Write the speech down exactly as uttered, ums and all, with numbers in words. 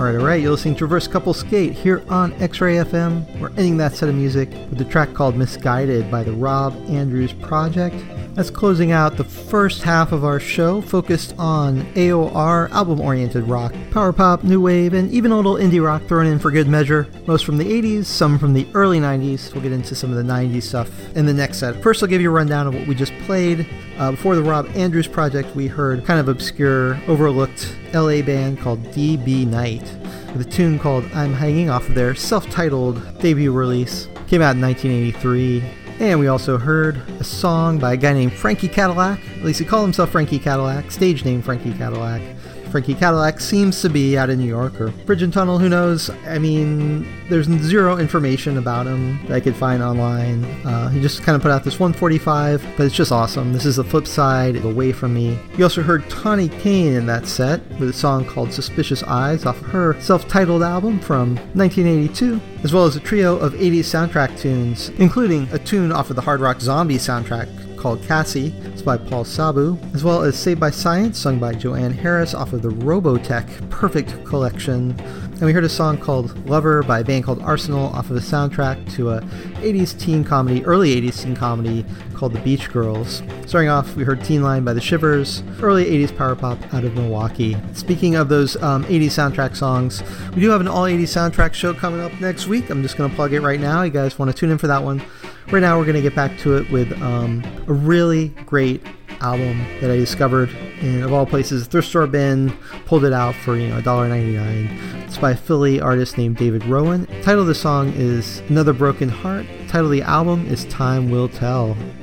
Alright, alright, you're listening to Reverse Couple Skate here on X-Ray F M. We're ending that set of music with the track called Misguided by the Rob Andrews Project. That's closing out the first half of our show, focused on A O R, album-oriented rock, power pop, new wave, and even a little indie rock thrown in for good measure. Most from the eighties, some from the early nineties. We'll get into some of the nineties stuff in the next set. First, I'll give you a rundown of what we just played. Uh, before the Rob Andrews Project, we heard kind of obscure, overlooked L A band called D B Night, with a tune called I'm Hanging off of their self-titled debut release. Came out in nineteen eighty-three. And we also heard a song by a guy named Frankie Cadillac. At least he called himself Frankie Cadillac, stage name Frankie Cadillac. Frankie Cadillac seems to be out in New York or Bridge and Tunnel, who knows? I mean, there's zero information about him that I could find online. Uh, he just kind of put out this one forty-five, but it's just awesome. This is the flip side of Away From Me. You also heard Tawny Kane in that set with a song called Suspicious Eyes off of her self-titled album from nineteen eighty-two, as well as a trio of eighties soundtrack tunes, including a tune off of the Hard Rock Zombie soundtrack called Cassie. It's by Paul Sabu, as well as Saved by Science, sung by Joanne Harris off of the Robotech Perfect Collection. And we heard a song called Lover by a band called Arsenal off of a soundtrack to a eighties teen comedy, early eighties teen comedy called The Beach Girls. Starting off, we heard Teen Line by The Shivers, early eighties power pop out of Milwaukee. Speaking of those um, eighties soundtrack songs, we do have an all eighties soundtrack show coming up next week. I'm just going to plug it right now. You guys want to tune in for that one. Right now, we're going to get back to it with um, a really great album that I discovered in, of all places, thrift store bin. Pulled it out for, you know, one dollar ninety-nine. It's by a Philly artist named David Rowan. The title of the song is Another Broken Heart. The title of the album is Time Will Tell.